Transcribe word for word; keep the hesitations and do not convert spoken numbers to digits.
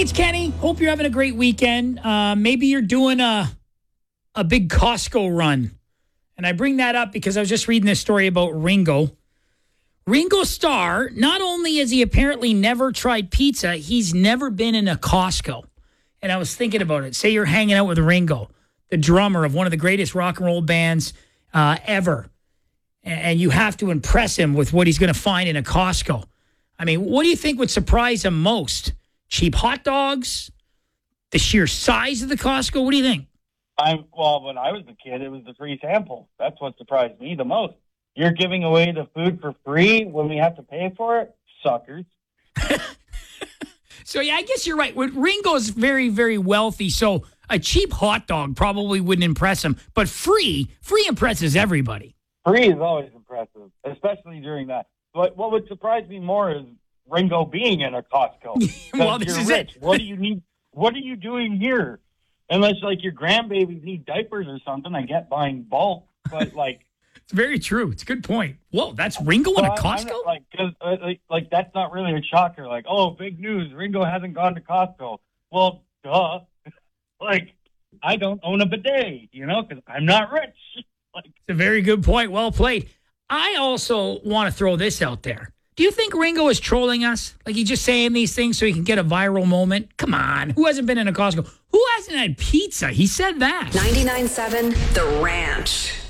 it's Kenny. Hope you're having a great weekend. Uh, maybe you're doing a a big Costco run. And I bring that up because I was just reading this story about Ringo. Ringo Starr, not only has he apparently never tried pizza, he's never been in a Costco. And I was thinking about it. Say you're hanging out with Ringo, the drummer of one of the greatest rock and roll bands uh, ever. And you have to impress him with what he's going to find in a Costco. I mean, what do you think would surprise him most? Cheap hot dogs? The sheer size of the Costco? What do you think? I'm well, when I was a kid, it was the free sample. That's what surprised me the most. You're giving away the food for free when we have to pay for it? Suckers. So, yeah, I guess you're right. Ringo's very, very wealthy, so a cheap hot dog probably wouldn't impress him. But free, free impresses everybody. Free is always impressive, especially during that. But what would surprise me more is Ringo being in a Costco. Well, this you're is rich. it. What do you need? What are you doing here? Unless, like, your grandbabies need diapers or something, I get buying bulk. But, like... It's very true. It's a good point. Whoa, that's Ringo in well, a Costco? Not, like, cause, uh, like, like, that's not really a shocker. Like, oh, big news. Ringo hasn't gone to Costco. Well, duh. Like, I don't own a bidet, you know, because I'm not rich. Like, it's a very good point. Well played. I also want to throw this out there. Do you think Ringo is trolling us? Like he's just saying these things so he can get a viral moment? Come on. Who hasn't been in a Costco? Who hasn't had pizza? He said that. ninety-nine point seven The Ranch.